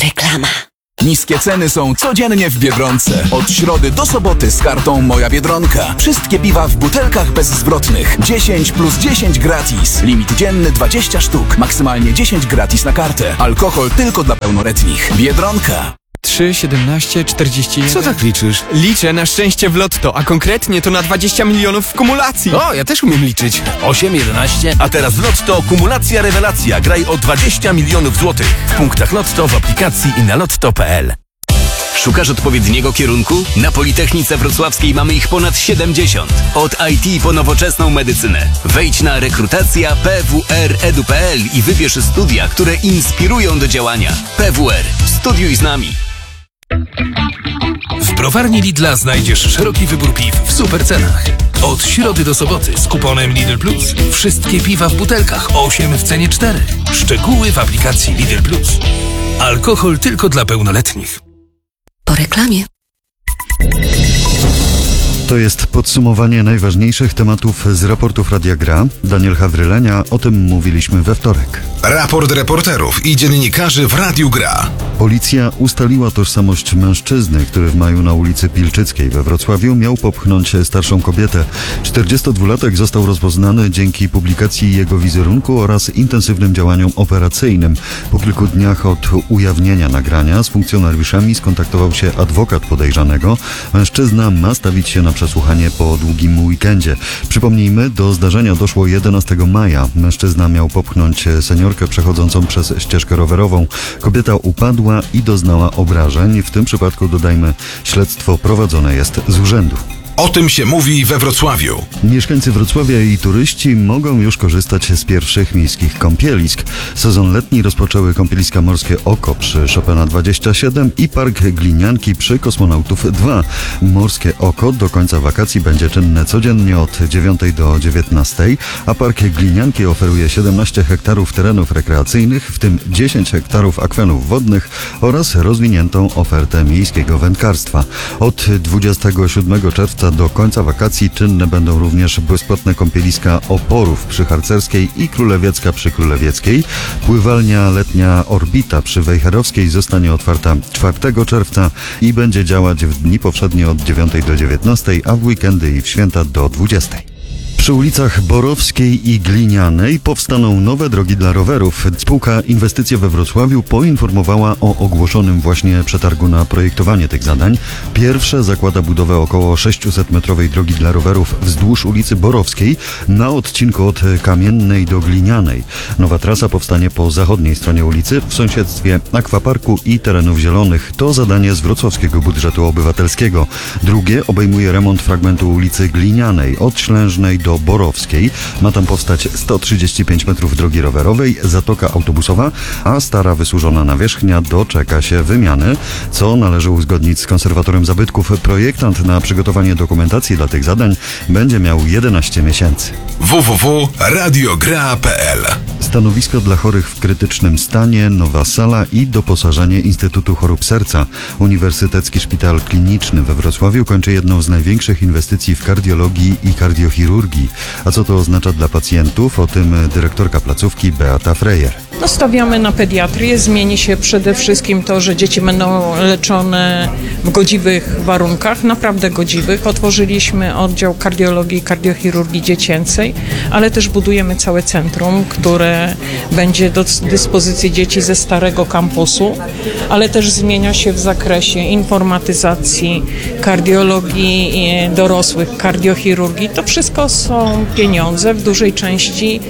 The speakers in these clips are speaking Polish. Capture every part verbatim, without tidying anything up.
Reklama. Niskie ceny są codziennie w Biedronce. Od środy do soboty z kartą Moja Biedronka. Wszystkie piwa w butelkach bezzwrotnych. dziesięć plus dziesięć gratis. Limit dzienny dwadzieścia sztuk. Maksymalnie dziesięć gratis na kartę. Alkohol tylko dla pełnoletnich. Biedronka. trzy, siedemnaście, czterdzieści jeden. Co tak liczysz? Liczę na szczęście w lotto, a konkretnie to na dwadzieścia milionów w kumulacji. O, ja też umiem liczyć. osiem, jedenaście. A teraz Lotto Kumulacja Rewelacja. Graj o dwadzieścia milionów złotych. W punktach Lotto, w aplikacji i na lotto kropka pe el. Szukasz odpowiedniego kierunku? Na Politechnice Wrocławskiej mamy ich ponad siedemdziesiąt. Od I T po nowoczesną medycynę. Wejdź na rekrutacja kropka pe wu er kropka edu kropka pe el i wybierz studia, które inspirują do działania. P W R. Studiuj z nami. W browarni Lidla znajdziesz szeroki wybór piw w super cenach. Od środy do soboty z kuponem Lidl Plus. Wszystkie piwa w butelkach, osiem w cenie cztery. Szczegóły w aplikacji Lidl Plus. Alkohol tylko dla pełnoletnich. Po reklamie. To jest podsumowanie najważniejszych tematów z raportów Radia Gra. Daniel Hawrylenia, o tym mówiliśmy we wtorek. Raport reporterów i dziennikarzy w Radiu Gra. Policja ustaliła tożsamość mężczyzny, który w maju na ulicy Pilczyckiej we Wrocławiu miał popchnąć starszą kobietę. czterdziestodwulatek został rozpoznany dzięki publikacji jego wizerunku oraz intensywnym działaniom operacyjnym. Po kilku dniach od ujawnienia nagrania z funkcjonariuszami skontaktował się adwokat podejrzanego. Mężczyzna ma stawić się na przesłuchanie po długim weekendzie. Przypomnijmy, do zdarzenia doszło jedenastego maja. Mężczyzna miał popchnąć seniorkę przechodzącą przez ścieżkę rowerową. Kobieta upadła i doznała obrażeń. W tym przypadku, dodajmy, śledztwo prowadzone jest z urzędu. O tym się mówi we Wrocławiu. Mieszkańcy Wrocławia i turyści mogą już korzystać z pierwszych miejskich kąpielisk. Sezon letni rozpoczęły kąpieliska Morskie Oko przy Chopina dwadzieścia siedem i Park Glinianki przy Kosmonautów dwa. Morskie Oko do końca wakacji będzie czynne codziennie od dziewiątej do dziewiętnastej, a Park Glinianki oferuje siedemnaście hektarów terenów rekreacyjnych, w tym dziesięć hektarów akwenów wodnych oraz rozwiniętą ofertę miejskiego wędkarstwa. Od dwudziestego siódmego czerwca do końca wakacji czynne będą również bezpłatne kąpieliska Oporów przy Harcerskiej i Królewiecka przy Królewieckiej. Pływalnia letnia Orbita przy Wejherowskiej zostanie otwarta czwartego czerwca i będzie działać w dni powszednie od dziewiątej do dziewiętnastej, a w weekendy i w święta do dwudziestej. Przy ulicach Borowskiej i Glinianej powstaną nowe drogi dla rowerów. Spółka Inwestycje we Wrocławiu poinformowała o ogłoszonym właśnie przetargu na projektowanie tych zadań. Pierwsze zakłada budowę około sześciusetmetrowej drogi dla rowerów wzdłuż ulicy Borowskiej na odcinku od Kamiennej do Glinianej. Nowa trasa powstanie po zachodniej stronie ulicy w sąsiedztwie akwaparku i terenów zielonych. To zadanie z wrocławskiego budżetu obywatelskiego. Drugie obejmuje remont fragmentu ulicy Glinianej od Ślężnej do Borowskiej. Ma tam powstać sto trzydzieści pięć metrów drogi rowerowej, zatoka autobusowa, a stara wysłużona nawierzchnia doczeka się wymiany, co należy uzgodnić z konserwatorem zabytków. Projektant na przygotowanie dokumentacji dla tych zadań będzie miał jedenaście miesięcy. w w w kropka radiogra kropka pe el. Stanowisko dla chorych w krytycznym stanie, nowa sala i doposażenie Instytutu Chorób Serca. Uniwersytecki Szpital Kliniczny we Wrocławiu kończy jedną z największych inwestycji w kardiologii i kardiochirurgii. A co to oznacza dla pacjentów? O tym dyrektorka placówki Beata Frejer. No, stawiamy na pediatrię. Zmieni się przede wszystkim to, że dzieci będą leczone w godziwych warunkach, naprawdę godziwych. Otworzyliśmy oddział kardiologii i kardiochirurgii dziecięcej, ale też budujemy całe centrum, które będzie do dyspozycji dzieci ze starego kampusu, ale też zmienia się w zakresie informatyzacji, kardiologii dorosłych, kardiochirurgii. To wszystko są pieniądze w dużej części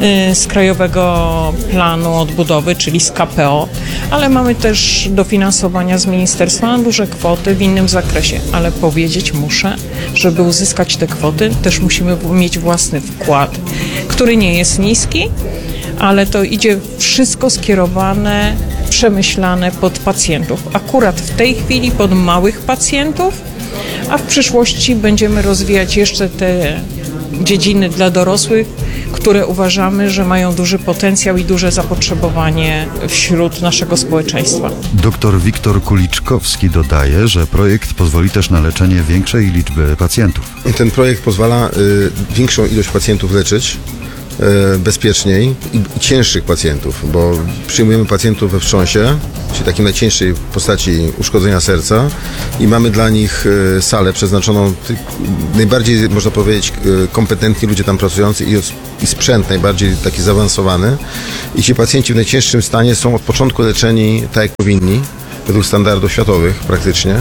z Krajowego Planu Odbudowy, czyli z K P O, ale mamy też dofinansowania z ministerstwa na duże kwoty w innym zakresie. Ale powiedzieć muszę, żeby uzyskać te kwoty, też musimy mieć własny wkład, który nie jest niski, ale to idzie wszystko skierowane, przemyślane pod pacjentów. Akurat w tej chwili pod małych pacjentów, a w przyszłości będziemy rozwijać jeszcze te dziedziny dla dorosłych, które uważamy, że mają duży potencjał i duże zapotrzebowanie wśród naszego społeczeństwa. Doktor Wiktor Kuliczkowski dodaje, że projekt pozwoli też na leczenie większej liczby pacjentów. Ten projekt pozwala y, większą ilość pacjentów leczyć y, bezpieczniej i cięższych pacjentów, bo przyjmujemy pacjentów we wstrząsie, czyli takiej najcięższej postaci uszkodzenia serca i mamy dla nich salę przeznaczoną, najbardziej można powiedzieć kompetentni ludzie tam pracujący i, i sprzęt najbardziej taki zaawansowany i ci pacjenci w najcięższym stanie są od początku leczeni tak jak powinni, według standardów światowych praktycznie.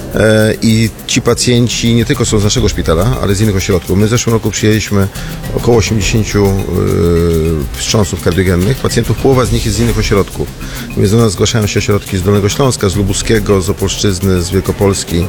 I ci pacjenci nie tylko są z naszego szpitala, ale z innych ośrodków. My w zeszłym roku przyjęliśmy około osiemdziesiąt wstrząsów kardiogennych. Pacjentów, połowa z nich jest z innych ośrodków. Więc do nas zgłaszają się ośrodki z Dolnego Śląska, z Lubuskiego, z Opolszczyzny, z Wielkopolski,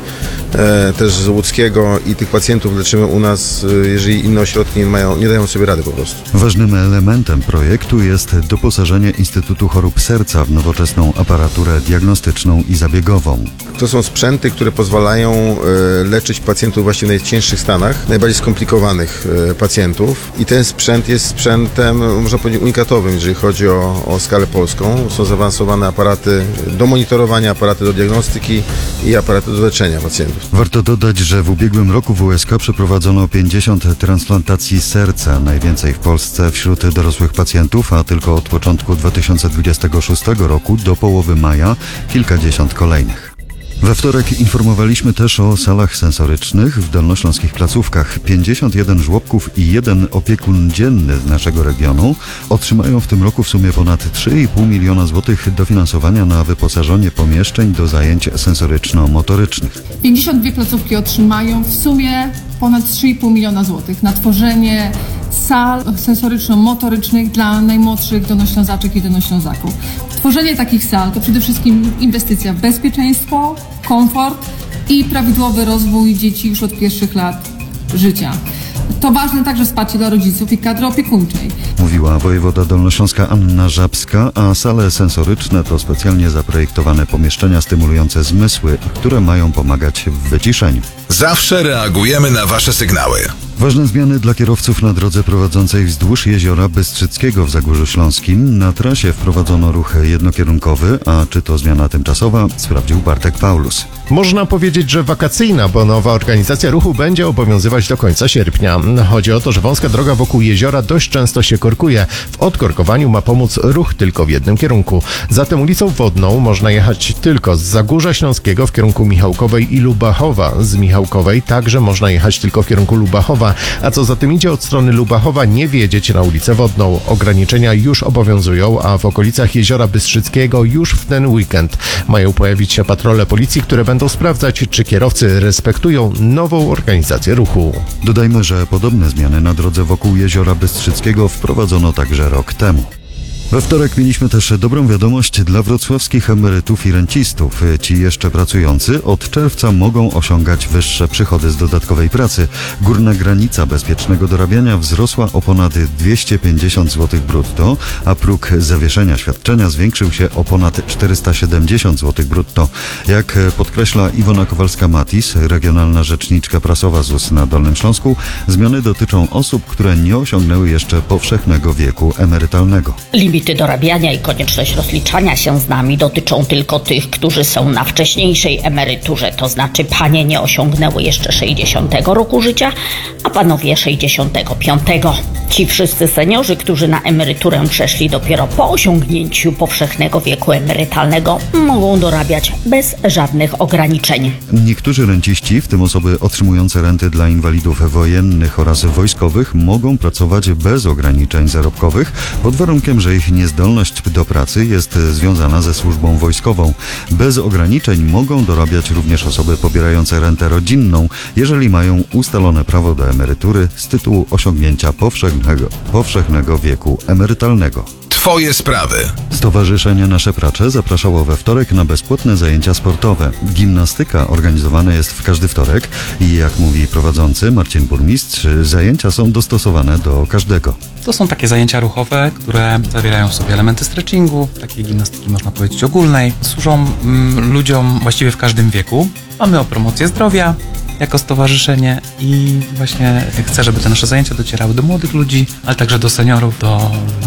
też z Łódzkiego i tych pacjentów leczymy u nas, jeżeli inne ośrodki nie, mają, nie dają sobie rady po prostu. Ważnym elementem projektu jest doposażenie Instytutu Chorób Serca w nowoczesną aparaturę diagnostyczną i zabiegową. To są sprzęty, które pozwalają leczyć pacjentów właśnie w najcięższych stanach, najbardziej skomplikowanych pacjentów i ten sprzęt jest sprzętem, można powiedzieć, unikatowym, jeżeli chodzi o, o skalę polską. Są zaawansowane aparaty do monitorowania, aparaty do diagnostyki i aparaty do leczenia pacjentów. Warto dodać, że w ubiegłym roku w U S K przeprowadzono pięćdziesiąt transplantacji serca, najwięcej w Polsce wśród dorosłych pacjentów, a tylko od początku dwa tysiące dwudziestego szóstego roku do połowy maja kilkadziesiąt kolejnych. We wtorek informowaliśmy też o salach sensorycznych w dolnośląskich placówkach. pięćdziesiąt jeden żłobków i jeden opiekun dzienny z naszego regionu otrzymają w tym roku w sumie ponad trzy i pół miliona złotych dofinansowania na wyposażenie pomieszczeń do zajęć sensoryczno-motorycznych. pięćdziesiąt dwie placówki otrzymają w sumie ponad trzy i pół miliona złotych na tworzenie sal sensoryczno-motorycznych dla najmłodszych dolnoślązaczek i dolnoślązaków. Tworzenie takich sal to przede wszystkim inwestycja w bezpieczeństwo, komfort i prawidłowy rozwój dzieci już od pierwszych lat życia. To ważne także wsparcie dla rodziców i kadry opiekuńczej. Mówiła wojewoda dolnośląska Anna Żabska, a sale sensoryczne to specjalnie zaprojektowane pomieszczenia stymulujące zmysły, które mają pomagać w wyciszeniu. Zawsze reagujemy na Wasze sygnały. Ważne zmiany dla kierowców na drodze prowadzącej wzdłuż jeziora Bystrzyckiego w Zagórzu Śląskim. Na trasie wprowadzono ruch jednokierunkowy, a czy to zmiana tymczasowa, sprawdził Bartek Paulus. Można powiedzieć, że wakacyjna, bo nowa organizacja ruchu będzie obowiązywać do końca sierpnia. Chodzi o to, że wąska droga wokół jeziora dość często się korkuje. W odkorkowaniu ma pomóc ruch tylko w jednym kierunku. Zatem ulicą Wodną można jechać tylko z Zagórza Śląskiego w kierunku Michałkowej i Lubachowa. Z Michałkowej także można jechać tylko w kierunku Lubachowa, a co za tym idzie, od strony Lubachowa nie wjedziecie na ulicę Wodną. Ograniczenia już obowiązują, a w okolicach jeziora Bystrzyckiego już w ten weekend mają pojawić się patrole policji, które będą sprawdzać, czy kierowcy respektują nową organizację ruchu. Dodajmy, że podobne zmiany na drodze wokół jeziora Bystrzyckiego wprowadzono także rok temu. We wtorek mieliśmy też dobrą wiadomość dla wrocławskich emerytów i rencistów. Ci jeszcze pracujący od czerwca mogą osiągać wyższe przychody z dodatkowej pracy. Górna granica bezpiecznego dorabiania wzrosła o ponad dwieście pięćdziesiąt złotych brutto, a próg zawieszenia świadczenia zwiększył się o ponad czterysta siedemdziesiąt złotych brutto. Jak podkreśla Iwona Kowalska-Matis, regionalna rzeczniczka prasowa Z U S na Dolnym Śląsku, zmiany dotyczą osób, które nie osiągnęły jeszcze powszechnego wieku emerytalnego. Limity dorabiania i konieczność rozliczania się z nami dotyczą tylko tych, którzy są na wcześniejszej emeryturze, to znaczy panie nie osiągnęły jeszcze sześćdziesiątego roku życia, a panowie sześćdziesiątego piątego. Ci wszyscy seniorzy, którzy na emeryturę przeszli dopiero po osiągnięciu powszechnego wieku emerytalnego, mogą dorabiać bez żadnych ograniczeń. Niektórzy renciści, w tym osoby otrzymujące renty dla inwalidów wojennych oraz wojskowych, mogą pracować bez ograniczeń zarobkowych, pod warunkiem, że ich niezdolność do pracy jest związana ze służbą wojskową. Bez ograniczeń mogą dorabiać również osoby pobierające rentę rodzinną, jeżeli mają ustalone prawo do emerytury z tytułu osiągnięcia powszechnego, powszechnego wieku emerytalnego. Twoje sprawy. Stowarzyszenie Nasze Pracze zapraszało we wtorek na bezpłatne zajęcia sportowe. Gimnastyka organizowana jest w każdy wtorek i jak mówi prowadzący Marcin Burmistrz, zajęcia są dostosowane do każdego. To są takie zajęcia ruchowe, które zawierają w sobie elementy stretchingu, takiej gimnastyki można powiedzieć ogólnej. Służą mm, ludziom właściwie w każdym wieku. Mamy o promocję zdrowia jako stowarzyszenie i właśnie chcę, żeby te nasze zajęcia docierały do młodych ludzi, ale także do seniorów, do ludzi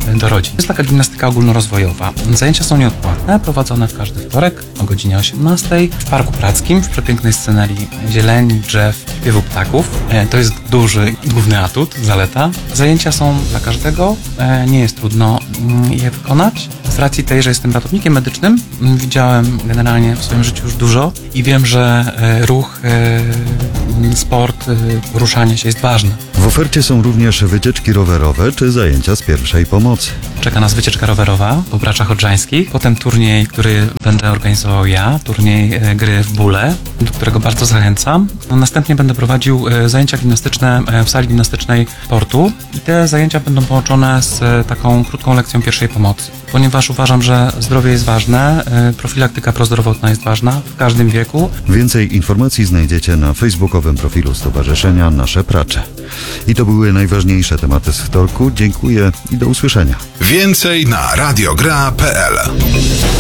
do rodzin. To jest taka gimnastyka ogólnorozwojowa. Zajęcia są nieodpłatne, prowadzone w każdy wtorek o godzinie osiemnastej w Parku Prackim, w przepięknej scenerii zieleni, drzew, śpiewu ptaków. To jest duży i główny atut, zaleta. Zajęcia są dla każdego, nie jest trudno je wykonać. Z racji tej, że jestem ratownikiem medycznym, widziałem generalnie w swoim życiu już dużo i wiem, że ruch, sport, poruszanie się jest ważne. W ofercie są również wycieczki rowerowe czy zajęcia z pierwszej pomocy. Czeka nas wycieczka rowerowa po Braczach Odrzańskich, potem turniej, który będę organizował ja, turniej gry w bóle, do którego bardzo zachęcam. Następnie będę prowadził zajęcia gimnastyczne w sali gimnastycznej portu i te zajęcia będą połączone z taką krótką lekcją pierwszej pomocy, ponieważ uważam, że zdrowie jest ważne, profilaktyka prozdrowotna jest ważna w każdym wieku. Więcej informacji znajdziecie na facebookowym profilu Stowarzyszenia Nasze Pracze. I to były najważniejsze tematy z wtorku. Dziękuję i do usłyszenia. Więcej na radiogra kropka p l.